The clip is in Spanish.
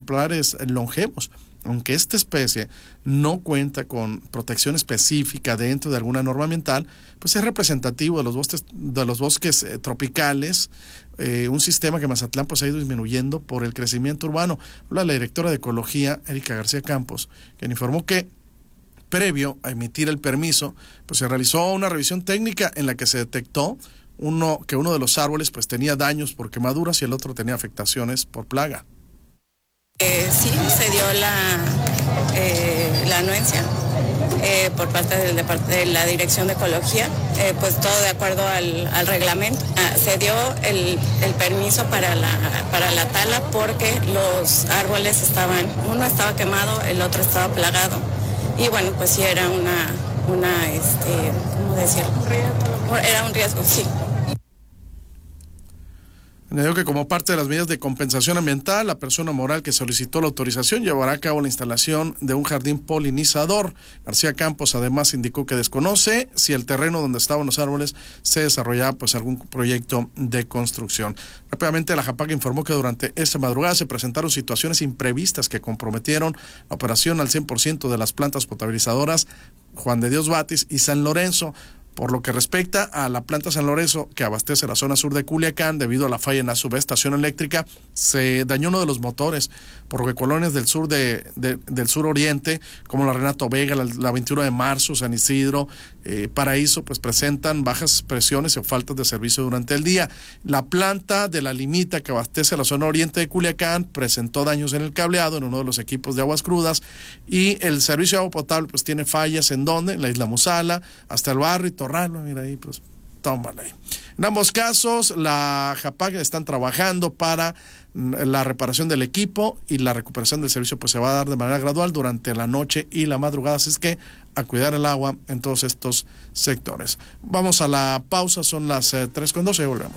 ejemplares longevos. Aunque esta especie no cuenta con protección específica dentro de alguna norma ambiental, pues es representativo de los bosques tropicales, un sistema que Mazatlán pues ha ido disminuyendo por el crecimiento urbano. Habla la directora de Ecología, Erika García Campos, quien informó que previo a emitir el permiso, pues se realizó una revisión técnica en la que se detectó que uno de los árboles pues tenía daños por quemaduras y el otro tenía afectaciones por plaga. Sí, se dio la anuencia por parte de la Dirección de Ecología, pues todo de acuerdo al reglamento. Se dio el permiso para la tala porque los árboles uno estaba quemado, el otro estaba plagado. Y bueno, pues sí era ¿cómo decirlo? Era un riesgo, sí. Añadió que como parte de las medidas de compensación ambiental, la persona moral que solicitó la autorización llevará a cabo la instalación de un jardín polinizador. García Campos además indicó que desconoce si el terreno donde estaban los árboles se desarrollaba pues algún proyecto de construcción. Rápidamente la JAPAC informó que durante esta madrugada se presentaron situaciones imprevistas que comprometieron la operación al 100% de las plantas potabilizadoras Juan de Dios Batis y San Lorenzo. Por lo que respecta a la planta San Lorenzo, que abastece la zona sur de Culiacán, debido a la falla en la subestación eléctrica, se dañó uno de los motores, por lo que colonias del sur del sur oriente, como la Renato Vega, la 21 de marzo, San Isidro, Paraíso, pues presentan bajas presiones o faltas de servicio durante el día. La planta de La Limita, que abastece la zona oriente de Culiacán, presentó daños en el cableado en uno de los equipos de aguas crudas, y el servicio de agua potable pues tiene fallas en la Isla Musala, hasta el barrio Torrano, mira ahí, pues tómala ahí. En ambos casos, la JAPAC están trabajando para la reparación del equipo, y la recuperación del servicio pues se va a dar de manera gradual durante la noche y la madrugada, así es que a cuidar el agua en todos estos sectores. Vamos a la pausa, son las 3:12 y volvemos.